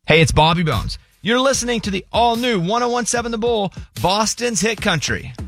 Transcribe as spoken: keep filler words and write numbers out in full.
Hey, it's Bobby Bones. You're listening to the all-new one oh one point seven The Bull, Boston's Hit Country.